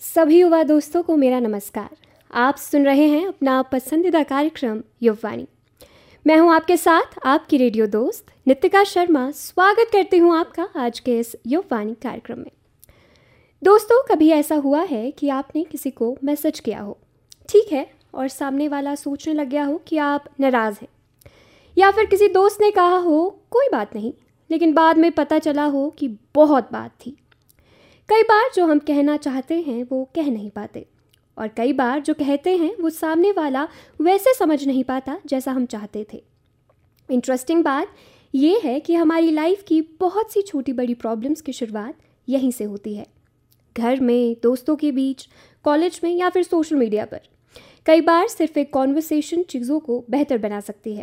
सभी युवा दोस्तों को मेरा नमस्कार। आप सुन रहे हैं अपना पसंदीदा कार्यक्रम युववाणी। मैं हूं आपके साथ आपकी रेडियो दोस्त नितिका शर्मा। स्वागत करती हूं आपका आज के इस युववाणी कार्यक्रम में। दोस्तों, कभी ऐसा हुआ है कि आपने किसी को मैसेज किया हो, ठीक है, और सामने वाला सोचने लग गया हो कि आप नाराज़ हैं, या फिर किसी दोस्त ने कहा हो कोई बात नहीं, लेकिन बाद में पता चला हो कि बहुत बात थी। कई बार जो हम कहना चाहते हैं वो कह नहीं पाते, और कई बार जो कहते हैं वो सामने वाला वैसे समझ नहीं पाता जैसा हम चाहते थे। इंटरेस्टिंग बात ये है कि हमारी लाइफ की बहुत सी छोटी बड़ी प्रॉब्लम्स की शुरुआत यहीं से होती है। घर में, दोस्तों के बीच, कॉलेज में या फिर सोशल मीडिया पर। कई बार सिर्फ एक कॉन्वर्सेशन चीज़ों को बेहतर बना सकती है।